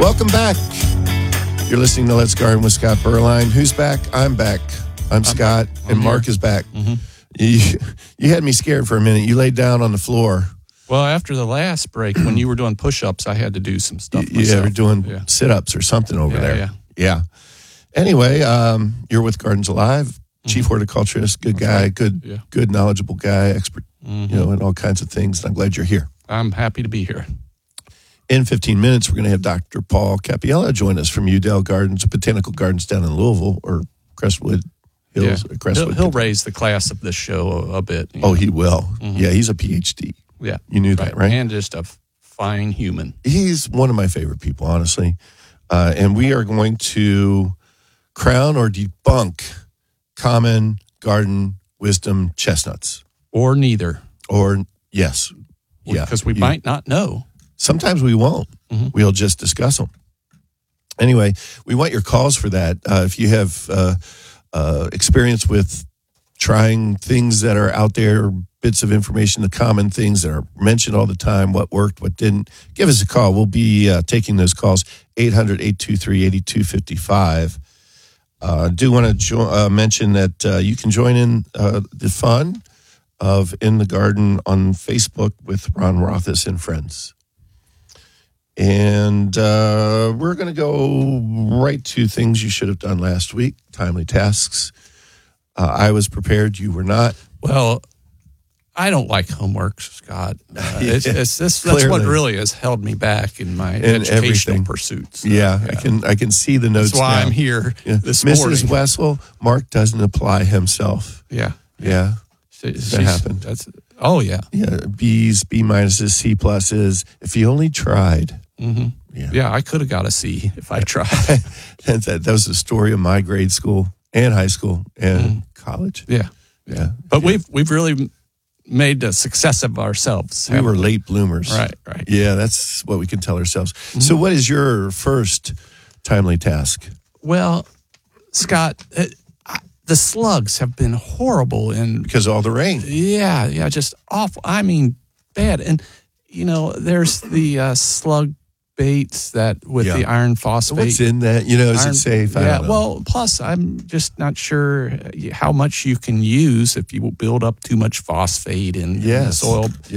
Welcome back. You're listening to Let's Garden with Scott Berline. Who's back? I'm back. I'm Scott, and Mark is back. Mm-hmm. You had me scared for a minute. You laid down on the floor. Well, after the last break, when you were doing push-ups, I had to do some stuff myself. Yeah, we're doing sit-ups or something over there. Yeah. Anyway, you're with Gardens Alive, chief horticulturist, good guy, good knowledgeable guy, expert, in all kinds of things. And I'm glad you're here. I'm happy to be here. In 15 minutes, we're going to have Dr. Paul Capiella join us from Udell Gardens, Botanical Gardens down in Louisville, or Crestwood Hills. Yeah. Crestwood. He'll raise the class of this show a bit. Oh, he will. Mm-hmm. Yeah, he's a PhD. Yeah. You knew that, right? And just a fine human. He's one of my favorite people, honestly. And we are going to crown or debunk common garden wisdom chestnuts. Or neither. Or, yes. Yeah. Because we might not know. Sometimes we won't. Mm-hmm. We'll just discuss them. Anyway, we want your calls for that. If you have experience with trying things that are out there, bits of information, the common things that are mentioned all the time, what worked, what didn't, give us a call. We'll be taking those calls, 800-823-8255. Do want to mention that you can join in the fun of In the Garden on Facebook with Ron Rothis and friends. And we're going to go right to things you should have done last week, timely tasks. I was prepared. You were not. Well, I don't like homework, Scott. That's what really has held me back in my educational pursuits. Yeah, I can see the notes. That's why I'm here this morning. Mrs. Wessel, Mark doesn't apply himself. Yeah. That happened. Yeah. Yeah, B's, B minuses, C pluses. If you only tried. Mm-hmm. Yeah, I could have got a C if I tried. And that was the story of my grade school and high school and college. Yeah. But we've really made a success of ourselves. We were late bloomers. Right. Yeah, that's what we can tell ourselves. Mm-hmm. So what is your first timely task? Well, Scott, the slugs have been horrible. Because of all the rain. Yeah, just awful. I mean, bad. And, there's the slug baits that with the iron phosphate. What's in that? Is it safe? I don't know. Well, plus I'm just not sure how much you can use if you build up too much phosphate in the soil.